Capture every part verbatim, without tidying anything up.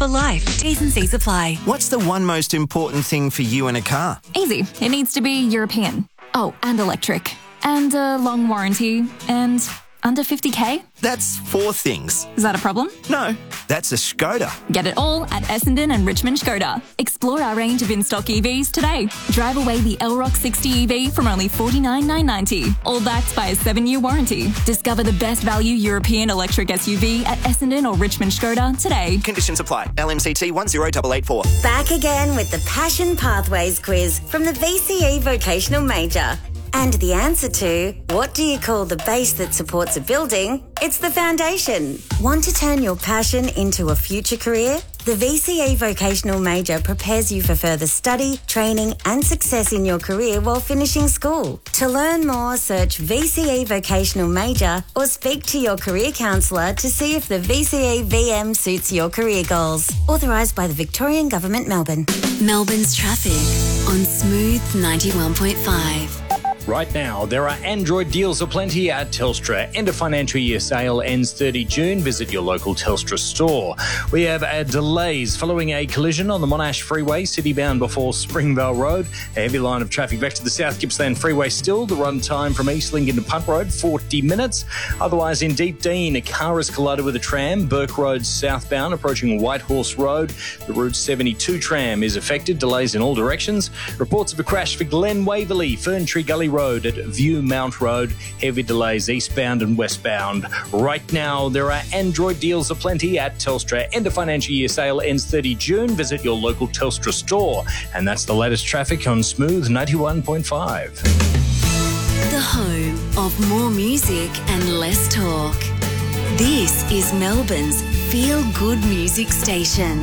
for life. T's and C's apply. What's the one most important thing for you in a car? Easy. It needs to be European. Oh, and electric. And a long warranty. And under fifty K? That's four things. Is that a problem? No, that's a Skoda. Get it all at Essendon and Richmond Skoda. Explore our range of in-stock E Vs today. Drive away the Elrock sixty E V from only forty-nine thousand nine hundred ninety, all backed by a seven-year warranty. Discover the best value European electric S U V at Essendon or Richmond Skoda today. Conditions apply. L M C T one zero eight eight four. Back again with the Passion Pathways quiz from the V C E Vocational Major. And the answer to, what do you call the base that supports a building? It's the foundation. Want to turn your passion into a future career? The V C E Vocational Major prepares you for further study, training and success in your career while finishing school. To learn more, search V C E Vocational Major or speak to your career counsellor to see if the V C E V M suits your career goals. Authorised by the Victorian Government, Melbourne. Melbourne's traffic on Smooth ninety-one point five. Right now, there are Android deals aplenty at Telstra. End of financial year sale ends thirty June. Visit your local Telstra store. We have uh, delays following a collision on the Monash Freeway, city-bound before Springvale Road. A heavy line of traffic back to the South Gippsland Freeway still. The run time from Eastlink into Punt Road, forty minutes. Otherwise, in Deep Dean, a car has collided with a tram. Burke Road southbound, approaching Whitehorse Road. The Route seventy-two tram is affected. Delays in all directions. Reports of a crash for Glen Waverley, Ferntree Gully Road at View Mount Road. Heavy delays eastbound and westbound. Right now, there are Android deals aplenty at Telstra. End of financial year sale ends thirty June. Visit your local Telstra store. And that's the latest traffic on Smooth ninety-one point five. The home of more music and less talk. This is Melbourne's feel-good music station.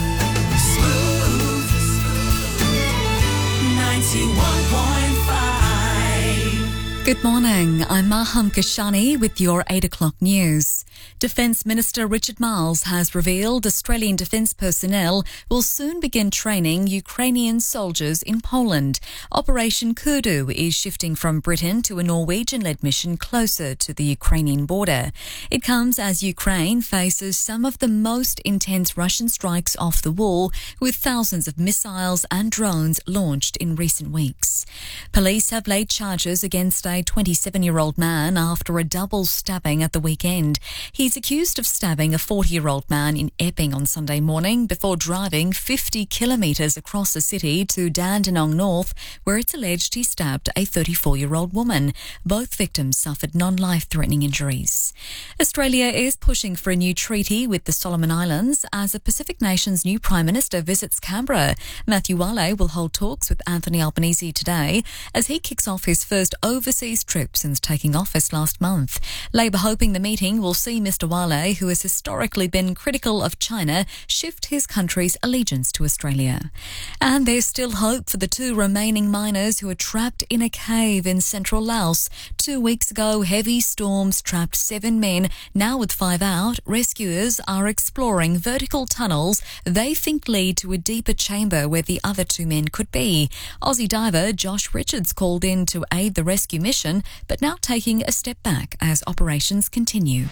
Smooth ninety-one point five. Good morning, I'm Maham Kashani with your eight o'clock news. Defence Minister Richard Marles has revealed Australian defence personnel will soon begin training Ukrainian soldiers in Poland. Operation Kudu is shifting from Britain to a Norwegian-led mission closer to the Ukrainian border. It comes as Ukraine faces some of the most intense Russian strikes off the wall, with thousands of missiles and drones launched in recent weeks. Police have laid charges against a twenty-seven-year-old man after a double stabbing at the weekend. He's accused of stabbing a forty-year-old man in Epping on Sunday morning before driving fifty kilometres across the city to Dandenong North, where it's alleged he stabbed a thirty-four-year-old woman. Both victims suffered non-life-threatening injuries. Australia is pushing for a new treaty with the Solomon Islands as the Pacific nation's new Prime Minister visits Canberra. Matthew Wale will hold talks with Anthony Albanese today as he kicks off his first overseas trip since taking office last month. Labor hoping the meeting will see Mister Wale, who has historically been critical of China, shift his country's allegiance to Australia. And there's still hope for the two remaining miners who are trapped in a cave in central Laos. Two weeks ago, heavy storms trapped seven men. Now with five out, rescuers are exploring vertical tunnels they think lead to a deeper chamber where the other two men could be. Aussie diver Josh Richards called in to aid the rescue mission, but now taking a step back as operations continue.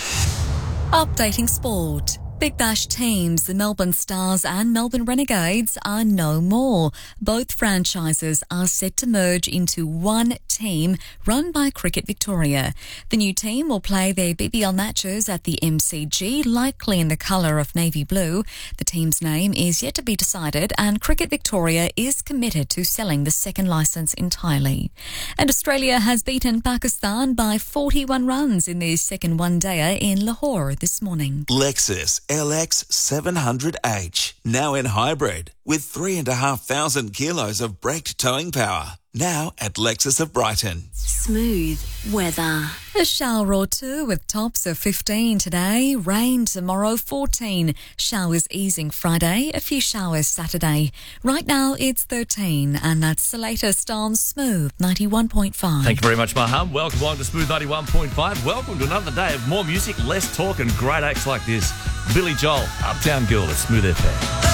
Updating sport. Big Bash teams, the Melbourne Stars and Melbourne Renegades, are no more. Both franchises are set to merge into one team run by Cricket Victoria. The new team will play their B B L matches at the M C G, likely in the colour of navy blue. The team's name is yet to be decided, and Cricket Victoria is committed to selling the second licence entirely. And Australia has beaten Pakistan by forty-one runs in their second one-dayer in Lahore this morning. Lexus L X seven hundred H, now in hybrid, with three and a half thousand kilos of braked towing power. Now at Lexus of Brighton. Smooth weather. A shower or two with tops of fifteen today. Rain tomorrow, fourteen. Showers easing Friday. A few showers Saturday. Right now it's thirteen, and that's the latest on Smooth ninety-one point five. Thank you very much, Maham. Welcome along to Smooth ninety-one point five. Welcome to another day of more music, less talk, and great acts like this. Billy Joel, Uptown Girl at Smooth F M.